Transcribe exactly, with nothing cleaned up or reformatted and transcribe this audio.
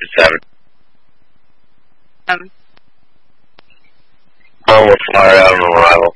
seven. Um, One will fire out on arrival.